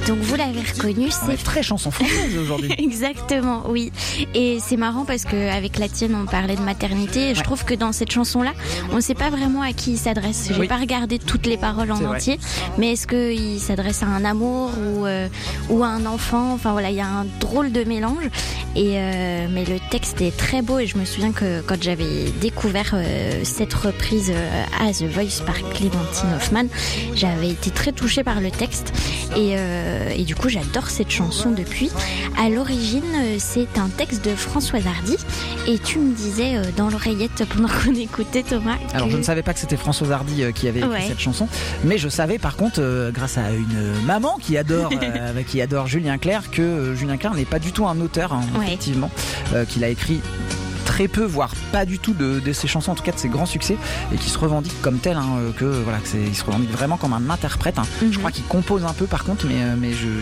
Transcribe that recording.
Donc vous l'avez reconnu, On est très chanson française aujourd'hui. Exactement, oui. Et c'est marrant parce qu'avec la tienne, on parlait de maternité. Et je trouve que dans cette chanson-là, on ne sait pas vraiment à qui il s'adresse. J'ai pas regardé toutes les paroles en entier, mais est-ce qu'il s'adresse à un amour ou à un enfant? Enfin voilà, il y a un drôle de mélange. Mais le texte est très beau et je me souviens que quand j'avais découvert cette reprise à The Voice par Clémentine Hoffman, j'avais été très touchée par le texte et du coup j'adore cette chanson depuis. À l'origine, c'est un texte de Françoise Hardy et tu me disais dans l'oreillette pendant qu'on écoutait, Thomas. Alors je ne savais pas que c'était Françoise Hardy qui avait écrit cette chanson, mais je savais par contre grâce à une maman qui adore Julien Clerc que Julien Clerc n'est pas du tout un auteur effectivement, qu'il a écrit très peu, voire pas du tout de ses chansons, en tout cas de ses grands succès, et qui se revendique comme tel, il se revendique vraiment comme un interprète. Je crois qu'il compose un peu par contre, mais